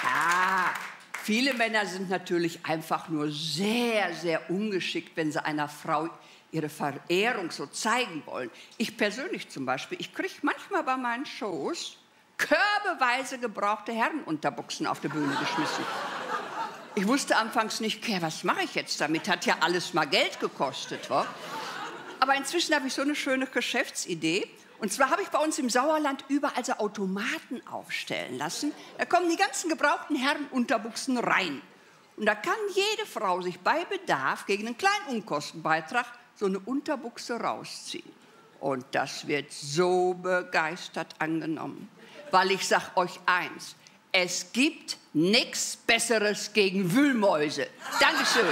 Ah, viele Männer sind natürlich einfach nur sehr, sehr ungeschickt, wenn sie einer Frau ihre Verehrung so zeigen wollen. Ich persönlich zum Beispiel, ich kriege manchmal bei meinen Shows körbeweise gebrauchte Herrenunterbuchsen auf die Bühne geschmissen. Ich wusste anfangs nicht, was mache ich jetzt damit? Hat ja alles mal Geld gekostet. Wa? Aber inzwischen habe ich so eine schöne Geschäftsidee. Und zwar habe ich bei uns im Sauerland überall so Automaten aufstellen lassen. Da kommen die ganzen gebrauchten Herrenunterbuchsen rein. Und da kann jede Frau sich bei Bedarf gegen einen kleinen Unkostenbeitrag so eine Unterbuchse rausziehen. Und das wird so begeistert angenommen. Weil ich sag euch eins, es gibt nichts Besseres gegen Wühlmäuse. Dankeschön.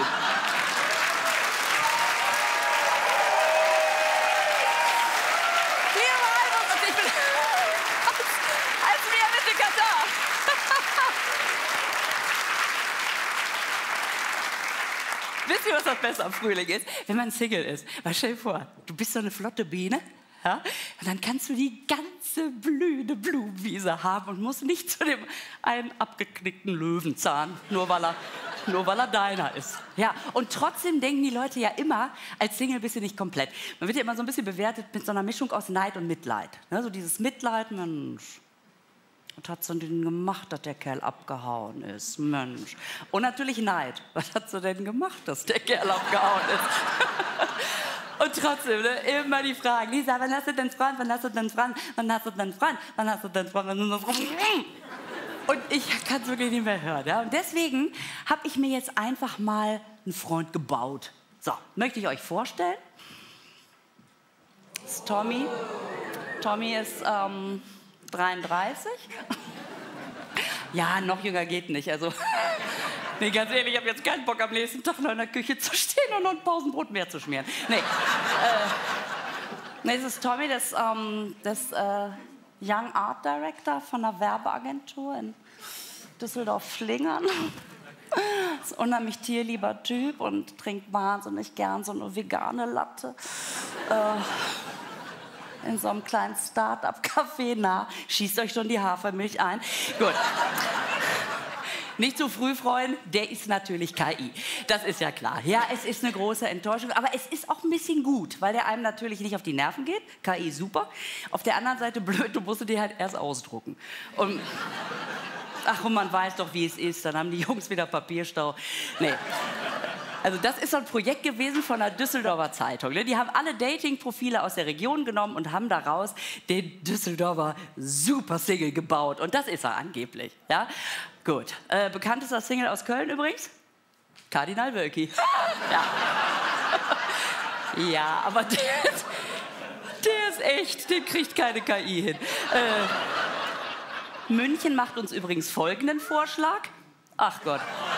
Wisst ihr, was das Beste am Frühling ist? Wenn man Single ist. Weil stell dir vor, du bist so eine flotte Biene, ja? Und dann kannst du die ganze blühende Blumenwiese haben und musst nicht zu dem einen abgeknickten Löwenzahn, nur weil er deiner ist. Ja, und trotzdem denken die Leute ja immer, als Single bist du nicht komplett. Man wird ja immer so ein bisschen bewertet mit so einer Mischung aus Neid und Mitleid. Ja, so dieses Mitleid, Mensch. Was hat sie denn gemacht, dass der Kerl abgehauen ist? Mensch. Und natürlich Neid. Was hat sie denn gemacht, dass der Kerl abgehauen ist? Und trotzdem, ne, immer die Fragen. Lisa, wann hast du denn Freund? Wann hast du denn Freund? Wann hast du denn Freund? Wann hast du denn Freund? Und ich kann es wirklich nicht mehr hören. Ja? Und deswegen habe ich mir jetzt einfach mal einen Freund gebaut. So, möchte ich euch vorstellen. Das ist Tommy. Tommy ist 33. Ja, noch jünger geht nicht. Also, nee, ganz ehrlich, ich habe jetzt keinen Bock, am nächsten Tag noch in der Küche zu stehen und noch ein Pausenbrot mehr zu schmieren. Nee, nee, das ist Tommy, das Young Art Director von einer Werbeagentur in Düsseldorf-Flingern. Ist ein unheimlich tierlieber Typ und trinkt wahnsinnig gern so eine vegane Latte. In so einem kleinen Start-up-Café nah. Schießt euch schon die Hafermilch ein. Gut. Nicht zu früh freuen, der ist natürlich KI. Das ist ja klar. Ja, es ist eine große Enttäuschung, aber es ist auch ein bisschen gut, weil der einem natürlich nicht auf die Nerven geht. KI super. Auf der anderen Seite blöd, du musst du dir halt erst ausdrucken. Und ach, und man weiß doch, wie es ist. Dann haben die Jungs wieder Papierstau. Nee. Also das ist so ein Projekt gewesen von der Düsseldorfer Zeitung. Die haben alle Dating-Profile aus der Region genommen und haben daraus den Düsseldorfer Super-Single gebaut. Und das ist er angeblich. Ja? Gut. Bekanntester Single aus Köln übrigens? Kardinal Wölki. Ja. Ja, aber der ist echt, den kriegt keine KI hin. München macht uns übrigens folgenden Vorschlag. Ach Gott.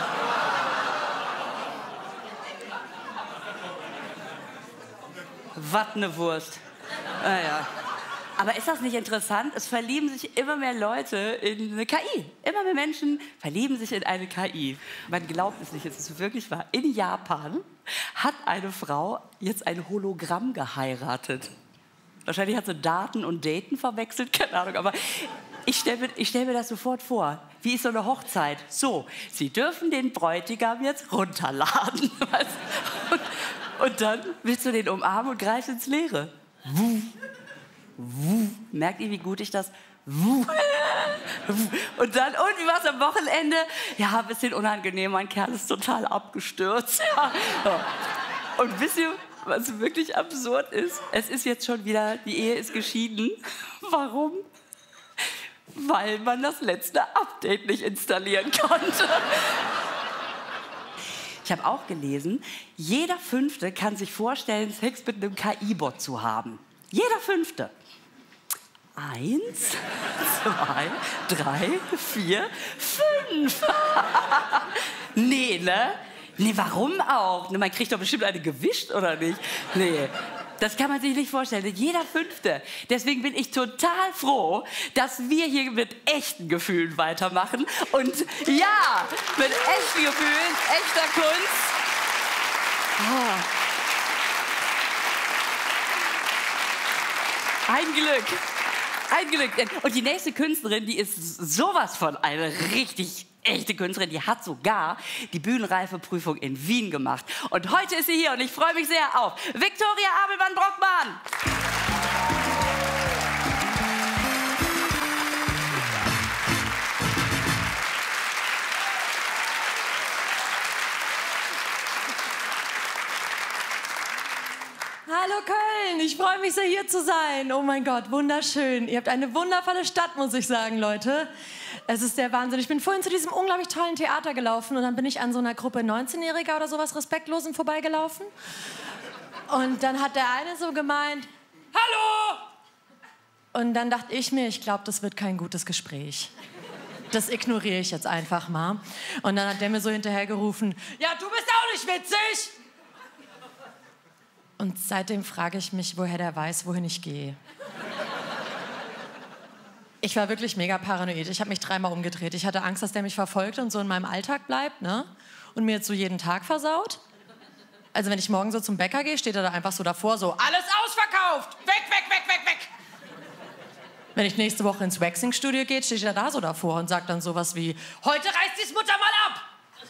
Was eine Wurst. Naja. Aber ist das nicht interessant? Es verlieben sich immer mehr Leute in eine KI. Immer mehr Menschen verlieben sich in eine KI. Man glaubt es nicht, es ist wirklich wahr. In Japan hat eine Frau jetzt ein Hologramm geheiratet. Wahrscheinlich hat sie Daten und Daten verwechselt, keine Ahnung. Aber ich stell mir das sofort vor. Wie ist so eine Hochzeit? So, Sie dürfen den Bräutigam jetzt runterladen. Und dann willst du den umarmen und greifst ins Leere. Wuh. Wuh. Merkt ihr, wie gut ich das... Wuh. Und dann, und wie war es am Wochenende? Ja, ein bisschen unangenehm, mein Kerl ist total abgestürzt. Ja. Und wisst ihr, was wirklich absurd ist? Es ist jetzt schon wieder, die Ehe ist geschieden. Warum? Weil man das letzte Update nicht installieren konnte. Ich habe auch gelesen, jeder Fünfte kann sich vorstellen, Sex mit einem KI-Bot zu haben. Jeder Fünfte. 1, 2, 3, 4, 5. Nee, ne? Nee, warum auch? Man kriegt doch bestimmt eine gewischt, oder nicht? Nee. Das kann man sich nicht vorstellen. Jeder Fünfte. Deswegen bin ich total froh, dass wir hier mit echten Gefühlen weitermachen. Und ja, mit echten Gefühlen, echter Kunst. Oh. Ein Glück. Ein Glück. Und die nächste Künstlerin, die ist sowas von eine richtig echte Künstlerin. Die hat sogar die Bühnenreifeprüfung in Wien gemacht. Und heute ist sie hier und ich freue mich sehr auf Viktoria Abelmann-Brockmann. Hallo Köln, ich freue mich sehr, hier zu sein. Oh mein Gott, wunderschön. Ihr habt eine wundervolle Stadt, muss ich sagen, Leute. Es ist der Wahnsinn. Ich bin vorhin zu diesem unglaublich tollen Theater gelaufen und dann bin ich an so einer Gruppe 19-Jähriger oder sowas Respektlosen vorbeigelaufen. Und dann hat der eine so gemeint, hallo! Und dann dachte ich mir, ich glaube, das wird kein gutes Gespräch. Das ignoriere ich jetzt einfach mal. Und dann hat der mir so hinterhergerufen, ja, du bist auch nicht witzig! Und seitdem frage ich mich, woher der weiß, wohin ich gehe. Ich war wirklich mega paranoid. Ich habe mich 3-mal umgedreht. Ich hatte Angst, dass der mich verfolgt und so in meinem Alltag bleibt, ne? Und mir jetzt so jeden Tag versaut. Also wenn ich morgen so zum Bäcker gehe, steht er da einfach so davor, so, alles ausverkauft! Weg, weg, weg, weg, weg! Wenn ich nächste Woche ins Waxing-Studio gehe, steht er da so davor und sagt dann sowas wie, heute reißt die's Mutter mal ab!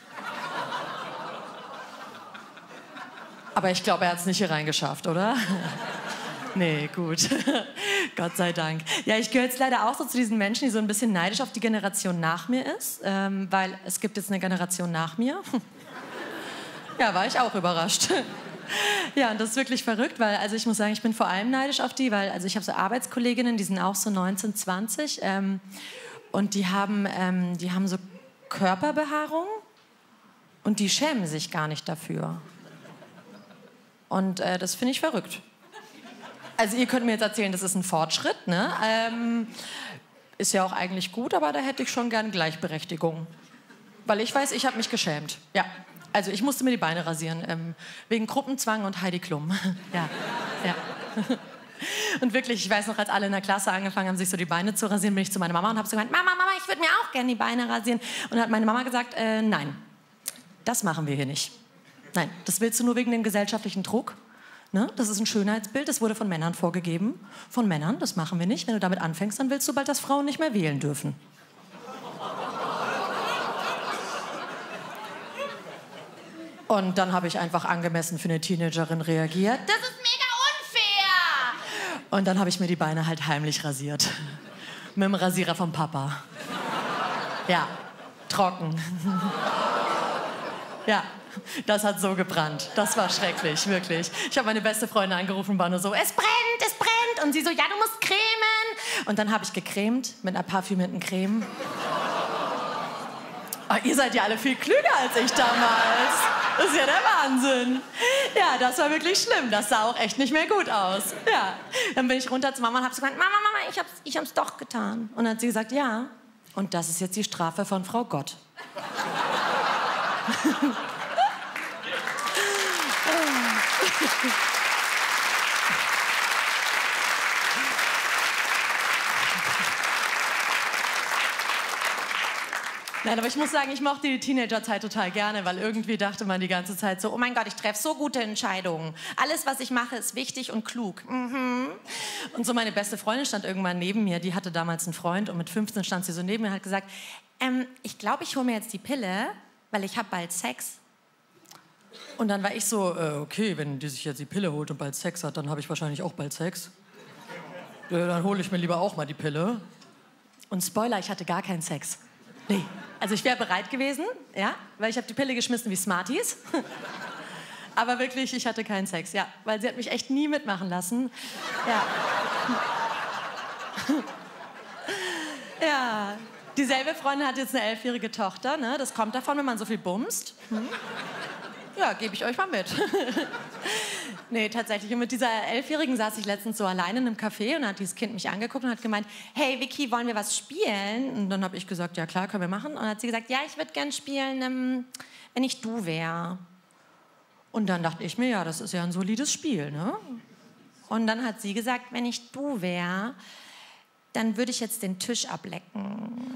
Aber ich glaube, er hat es nicht hier reingeschafft, oder? Nee, gut. Gott sei Dank. Ja, ich gehöre jetzt leider auch so zu diesen Menschen, die so ein bisschen neidisch auf die Generation nach mir ist. Weil es gibt jetzt eine Generation nach mir. Ja, war ich auch überrascht. Ja, und das ist wirklich verrückt, weil also ich muss sagen, ich bin vor allem neidisch auf die, weil also ich habe so Arbeitskolleginnen, die sind auch so 19, 20 und die haben so Körperbehaarung und die schämen sich gar nicht dafür. Und das finde ich verrückt. Also ihr könnt mir jetzt erzählen, das ist ein Fortschritt, ne? Ist ja auch eigentlich gut, aber da hätte ich schon gern Gleichberechtigung. Weil ich weiß, ich habe mich geschämt. Ja, also ich musste mir die Beine rasieren, wegen Gruppenzwang und Heidi Klum. Ja, ja. Und wirklich, ich weiß noch, als alle in der Klasse angefangen haben, sich so die Beine zu rasieren, bin ich zu meiner Mama und habe so gemeint, Mama, ich würde mir auch gerne die Beine rasieren. Und dann hat meine Mama gesagt, nein, das machen wir hier nicht. Nein, das willst du nur wegen dem gesellschaftlichen Druck. Ne? Das ist ein Schönheitsbild, das wurde von Männern vorgegeben. Von Männern, das machen wir nicht. Wenn du damit anfängst, dann willst du bald, dass Frauen nicht mehr wählen dürfen. Und dann habe ich einfach angemessen für eine Teenagerin reagiert. Das ist mega unfair! Und dann habe ich mir die Beine halt heimlich rasiert. Mit dem Rasierer vom Papa. Ja, trocken. Ja. Das hat so gebrannt. Das war schrecklich, wirklich. Ich habe meine beste Freundin angerufen und war nur so, es brennt, es brennt. Und sie so, ja, du musst cremen. Und dann habe ich gecremt mit einer parfümierten Creme. Oh, ihr seid ja alle viel klüger als ich damals. Das ist ja der Wahnsinn. Ja, das war wirklich schlimm. Das sah auch echt nicht mehr gut aus. Ja. Dann bin ich runter zu Mama und habe gesagt, Mama, ich hab's doch getan. Und dann hat sie gesagt, ja. Und das ist jetzt die Strafe von Frau Gott. Nein, aber ich muss sagen, ich mochte die Teenagerzeit total gerne, weil irgendwie dachte man die ganze Zeit so, oh mein Gott, ich treffe so gute Entscheidungen. Alles, was ich mache, ist wichtig und klug. Mhm. Und so meine beste Freundin stand irgendwann neben mir, die hatte damals einen Freund und mit 15 stand sie so neben mir und hat gesagt, ich glaube, ich hole mir jetzt die Pille, weil ich habe bald Sex. Und dann war ich so, okay, wenn die sich jetzt die Pille holt und bald Sex hat, dann habe ich wahrscheinlich auch bald Sex. Dann hole ich mir lieber auch mal die Pille. Und Spoiler, ich hatte gar keinen Sex. Nee. Also ich wäre bereit gewesen, ja, weil ich habe die Pille geschmissen wie Smarties. Aber wirklich, ich hatte keinen Sex, ja, weil sie hat mich echt nie mitmachen lassen. Ja. Ja. Dieselbe Freundin hat jetzt eine 11-jährige Tochter, ne? Das kommt davon, wenn man so viel bumst. Hm? Ja, gebe ich euch mal mit. Nee, tatsächlich. Und mit dieser 11-Jährigen saß ich letztens so alleine in einem Café und dann hat dieses Kind mich angeguckt und hat gemeint, hey Vicky, wollen wir was spielen? Und dann habe ich gesagt, ja klar, können wir machen. Und dann hat sie gesagt, ja, ich würde gern spielen, wenn ich du wäre. Und dann dachte ich mir, ja, das ist ja ein solides Spiel, ne? Und dann hat sie gesagt, wenn ich du wäre, dann würde ich jetzt den Tisch ablecken.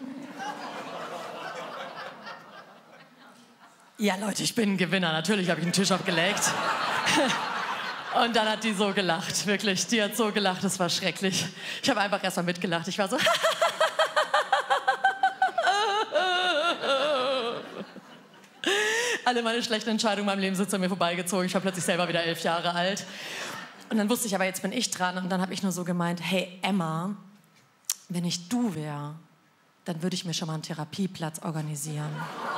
Ja, Leute, ich bin ein Gewinner. Natürlich habe ich den Tisch abgeleckt. Und dann hat die so gelacht, wirklich. Die hat so gelacht, das war schrecklich. Ich habe einfach erst mal mitgelacht. Ich war so... Alle meine schlechten Entscheidungen in meinem Leben sind an mir vorbeigezogen. Ich war plötzlich selber wieder 11 Jahre alt. Und dann wusste ich aber, jetzt bin ich dran. Und dann habe ich nur so gemeint, hey Emma, wenn ich du wäre, dann würde ich mir schon mal einen Therapieplatz organisieren.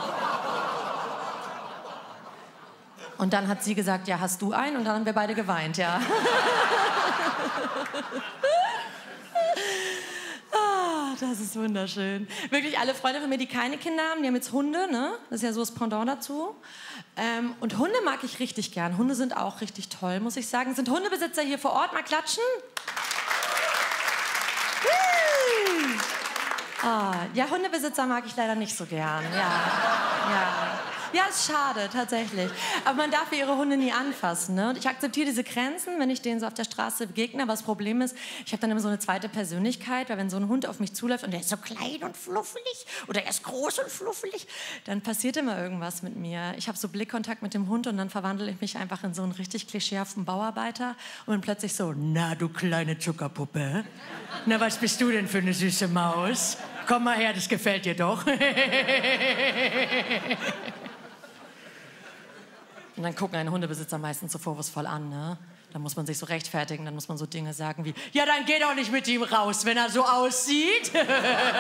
Und dann hat sie gesagt, ja, hast du einen? Und dann haben wir beide geweint, ja. Das ist wunderschön. Wirklich alle Freunde von mir, die keine Kinder haben, die haben jetzt Hunde, ne? Das ist ja so das Pendant dazu. Und Hunde mag ich richtig gern. Hunde sind auch richtig toll, muss ich sagen. Sind Hundebesitzer hier vor Ort? Mal klatschen. Ja, Hundebesitzer mag ich leider nicht so gern. Ja, ist schade, tatsächlich. Aber man darf ihre Hunde nie anfassen. Ne? Und ich akzeptiere diese Grenzen, wenn ich denen so auf der Straße begegne. Aber das Problem ist, ich habe dann immer so eine zweite Persönlichkeit, weil wenn so ein Hund auf mich zuläuft und der ist so klein und fluffelig oder er ist groß und fluffelig, dann passiert immer irgendwas mit mir. Ich habe so Blickkontakt mit dem Hund und dann verwandle ich mich einfach in so einen richtig klischeehaften Bauarbeiter und bin plötzlich so, na du kleine Zuckerpuppe, na was bist du denn für eine süße Maus? Komm mal her, das gefällt dir doch. Und dann gucken einen Hundebesitzer meistens so vorwurfsvoll an, ne? Dann muss man sich so rechtfertigen, dann muss man so Dinge sagen wie, ja, dann geh doch nicht mit ihm raus, wenn er so aussieht. Hey,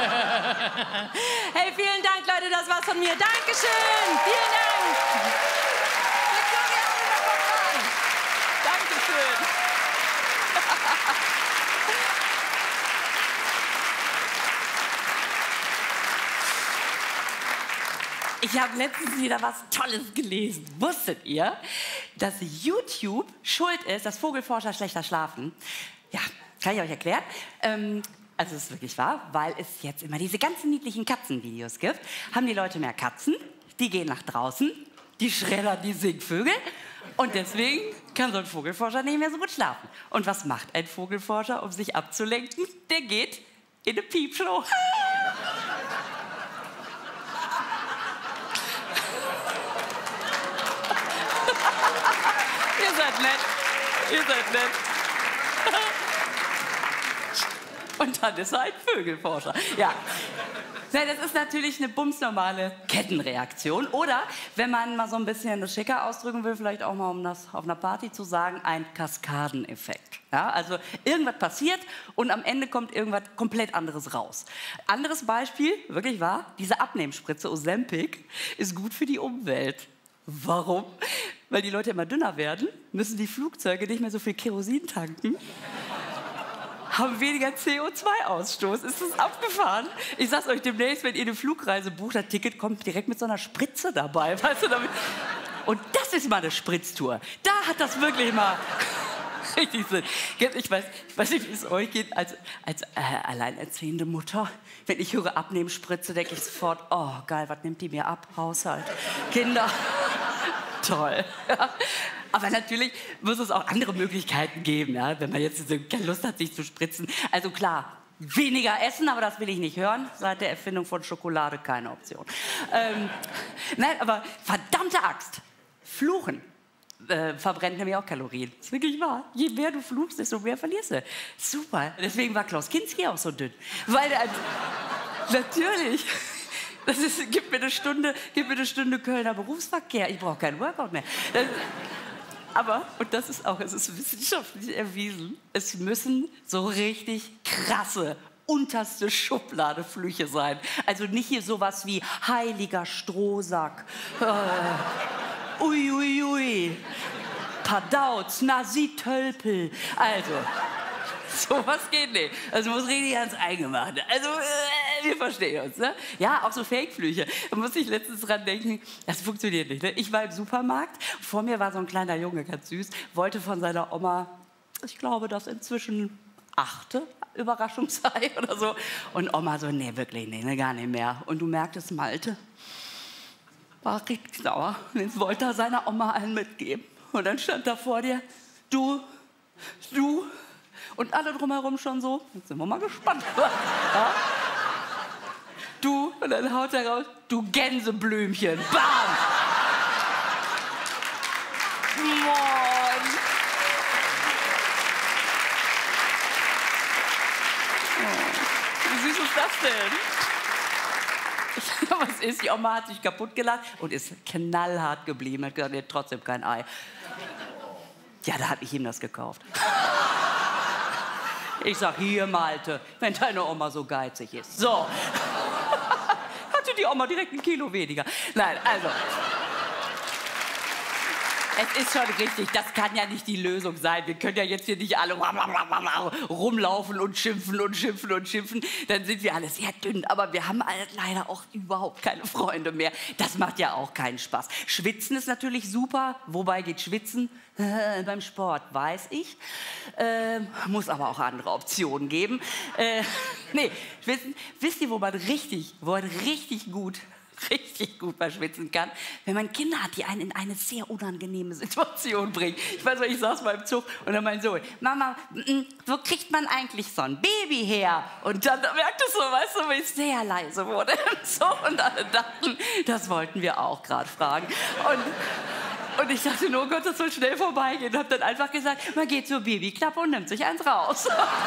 vielen Dank, Leute, das war's von mir. Dankeschön, vielen Dank. Dankeschön. Ich habe letztens wieder was Tolles gelesen. Wusstet ihr, dass YouTube schuld ist, dass Vogelforscher schlechter schlafen? Ja, kann ich euch erklären. Also es ist wirklich wahr, weil es jetzt immer diese ganzen niedlichen Katzenvideos gibt. Haben die Leute mehr Katzen, die gehen nach draußen, die schreddern die Singvögel und deswegen kann so ein Vogelforscher nicht mehr so gut schlafen. Und was macht ein Vogelforscher, um sich abzulenken? Der geht in eine Piepshow. Ihr seid nett. Ihr seid nett. Und dann ist er ein Vögelforscher. Ja. Nein, das ist natürlich eine bumsnormale Kettenreaktion. Oder, wenn man mal so ein bisschen das schicker ausdrücken will, vielleicht auch mal, um das auf einer Party zu sagen, ein Kaskadeneffekt. Ja, also irgendwas passiert und am Ende kommt irgendwas komplett anderes raus. Anderes Beispiel, wirklich wahr, diese Abnehmspritze Ozempic ist gut für die Umwelt. Warum? Weil die Leute immer dünner werden, müssen die Flugzeuge nicht mehr so viel Kerosin tanken, haben weniger CO2-Ausstoß. Ist das abgefahren? Ich sag's euch demnächst, wenn ihr eine Flugreise bucht, das Ticket kommt direkt mit so einer Spritze dabei. Weißt du, damit? Und das ist mal eine Spritztour. Da hat das wirklich mal richtig Sinn. Ich weiß nicht, wie es euch geht als alleinerziehende Mutter. Wenn ich höre Abnehmspritze, denke ich sofort, oh geil, was nimmt die mir ab? Haushalt, Kinder. Toll. Ja. Aber natürlich muss es auch andere Möglichkeiten geben, ja? Wenn man jetzt keine Lust hat, sich zu spritzen. Also klar, weniger essen, aber das will ich nicht hören. Seit der Erfindung von Schokolade keine Option. Nein, aber verdammte Axt, Fluchen verbrennt nämlich auch Kalorien. Das ist wirklich wahr. Je mehr du fluchst, desto mehr verlierst du. Super. Deswegen war Klaus Kinski auch so dünn. Weil der, natürlich... Gib mir eine Stunde Kölner Berufsverkehr. Ich brauche keinen Workout mehr. Aber, und das ist auch, es ist wissenschaftlich erwiesen, es müssen so richtig krasse, unterste Schubladeflüche sein. Also nicht hier sowas wie heiliger Strohsack. Uiuiui. Padauz, Nasi-Tölpel. Also... sowas geht nicht. Also muss richtig ans Eingemachte. Also, wir verstehen uns, ne? Ja, auch so Fake-Flüche. Da muss ich letztens dran denken, das funktioniert nicht, ne? Ich war im Supermarkt, vor mir war so ein kleiner Junge, ganz süß, wollte von seiner Oma, ich glaube, das inzwischen 8. Überraschungsei oder so. Und Oma so, nee, wirklich, nee, ne, gar nicht mehr. Und du merktest, Malte war richtig sauer. Und jetzt wollte er seiner Oma einen mitgeben. Und dann stand da vor dir, du, und alle drumherum schon so, jetzt sind wir mal gespannt. Ja? Du, und dann haut er raus, du Gänseblümchen. Bam! Mann! Oh, wie süß ist das denn? Was ist? Die Oma hat sich kaputt gelacht und ist knallhart geblieben. Hat gesagt, nee, trotzdem kein Ei. Ja, da habe ich ihm das gekauft. Ich sag, hier, Malte, wenn deine Oma so geizig ist. So. Hatte die Oma direkt 1 Kilo weniger. Nein, also. Es ist schon richtig, das kann ja nicht die Lösung sein. Wir können ja jetzt hier nicht alle rumlaufen und schimpfen und schimpfen und schimpfen. Dann sind wir alle sehr dünn. Aber wir haben leider auch überhaupt keine Freunde mehr. Das macht ja auch keinen Spaß. Schwitzen ist natürlich super. Wobei geht Schwitzen? Beim Sport, weiß ich. Muss aber auch andere Optionen geben. Nee, Schwitzen, wisst ihr, wo man richtig gut bei Schwitzen kann, wenn man Kinder hat, die einen in eine sehr unangenehme Situation bringen. Ich weiß noch, ich saß mal im Zug und dann mein Sohn, Mama, wo kriegt man eigentlich so ein Baby her? Und dann merkte ich so, weißt du, wie es sehr leise wurde im Zug und alle dachten, das wollten wir auch gerade fragen. Und ich dachte nur, oh Gott, das soll schnell vorbeigehen. Und habe dann einfach gesagt, man geht zur Babyklappe und nimmt sich eins raus.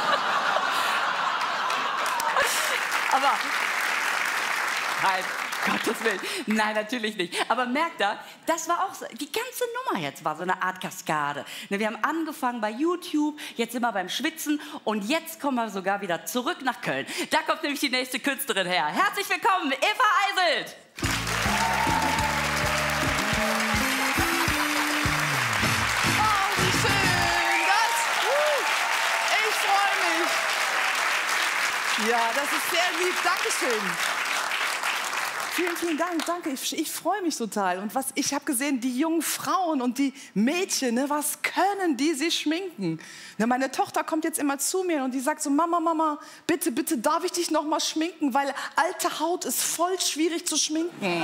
Aber nein, Gottes Willen. Nein, natürlich nicht. Aber merkt da, das war auch so, die ganze Nummer jetzt war so eine Art Kaskade. Wir haben angefangen bei YouTube, jetzt sind wir beim Schwitzen und jetzt kommen wir sogar wieder zurück nach Köln. Da kommt nämlich die nächste Künstlerin her. Herzlich willkommen, Eva Eiselt. Oh, wie schön. Ich freue mich. Ja, das ist sehr lieb. Dankeschön. Vielen, vielen Dank, danke. Ich freue mich total. Und ich habe gesehen, die jungen Frauen und die Mädchen, ne, was können die sich schminken? Ne, meine Tochter kommt jetzt immer zu mir und die sagt so, Mama, bitte, darf ich dich noch mal schminken? Weil alte Haut ist voll schwierig zu schminken.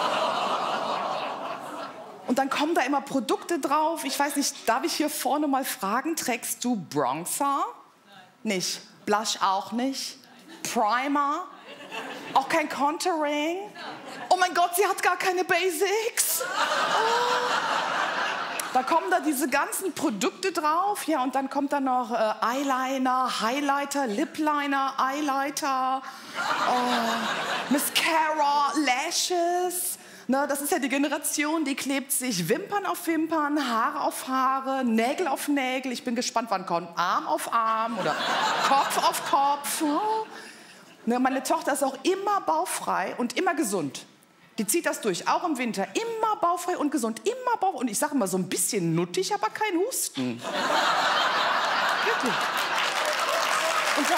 Und dann kommen da immer Produkte drauf. Ich weiß nicht, darf ich hier vorne mal fragen, trägst du Bronzer? Nein. Nicht. Blush auch nicht. Primer? Auch kein Contouring? Oh mein Gott, sie hat gar keine Basics. Oh. Da kommen da diese ganzen Produkte drauf. Ja, und dann kommt da noch Eyeliner, Highlighter, Lipliner, Eyelighter, Mascara, Lashes. Ne, das ist ja die Generation, die klebt sich Wimpern auf Wimpern, Haare auf Haare, Nägel auf Nägel. Ich bin gespannt, wann kommt Arm auf Arm oder Kopf auf Kopf. Ne, meine Tochter ist auch immer bauchfrei und immer gesund. Die zieht das durch, auch im Winter. Immer bauchfrei und gesund, immer bauchfrei. Und ich sage immer so ein bisschen nuttig, aber kein Husten. Wirklich. Und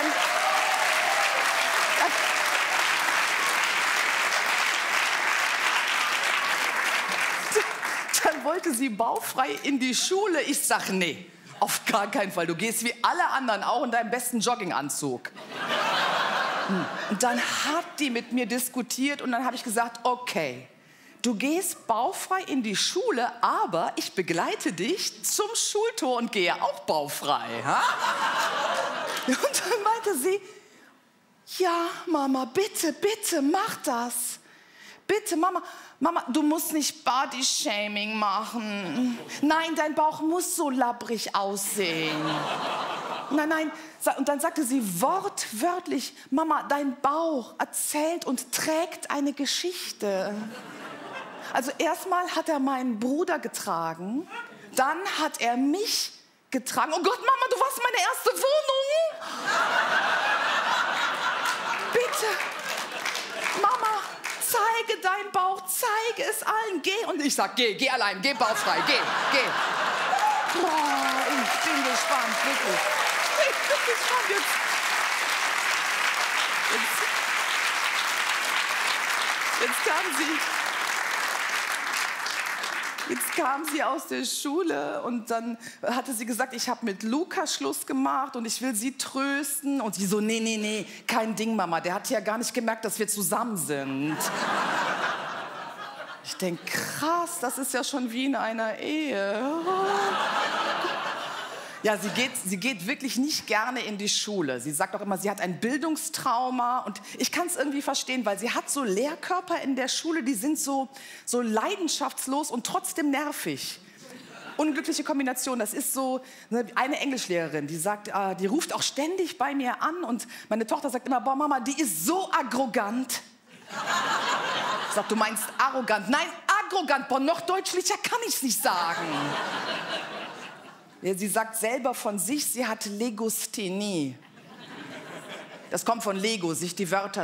dann wollte sie bauchfrei in die Schule. Ich sage, nee, auf gar keinen Fall. Du gehst wie alle anderen auch in deinem besten Jogginganzug. Und dann hat die mit mir diskutiert und dann habe ich gesagt, okay, du gehst bauchfrei in die Schule, aber ich begleite dich zum Schultor und gehe auch bauchfrei. Ha? Und dann meinte sie, ja, Mama, bitte, mach das. Bitte, Mama, du musst nicht Body-Shaming machen. Nein, dein Bauch muss so labbrig aussehen. Nein. Und dann sagte sie wortwörtlich, Mama, dein Bauch erzählt und trägt eine Geschichte. Also erstmal hat er meinen Bruder getragen, dann hat er mich getragen. Oh Gott, Mama, du warst meine erste Wohnung. Bitte, Mama, zeige deinen Bauch, zeige es allen, geh. Und ich sag, geh allein, geh bauchfrei, geh. Boah, ich bin gespannt, wirklich. Jetzt kam sie aus der Schule und dann hatte sie gesagt, ich habe mit Luca Schluss gemacht und ich will sie trösten. Und sie so, nee, kein Ding, Mama. Der hat ja gar nicht gemerkt, dass wir zusammen sind. Ich denke, krass, das ist ja schon wie in einer Ehe. Ja, sie geht wirklich nicht gerne in die Schule. Sie sagt auch immer, sie hat ein Bildungstrauma. Und ich kann es irgendwie verstehen, weil sie hat so Lehrkörper in der Schule, die sind so leidenschaftslos und trotzdem nervig. Unglückliche Kombination. Das ist so eine Englischlehrerin, die sagt, die ruft auch ständig bei mir an. Und meine Tochter sagt immer, boah, Mama, die ist so arrogant. Ich sag, du meinst arrogant. Nein, arrogant. Boah, noch deutlicher kann ich's nicht sagen. Ja, sie sagt selber von sich, sie hat Legosthenie. Das kommt von Lego, sich die Wörter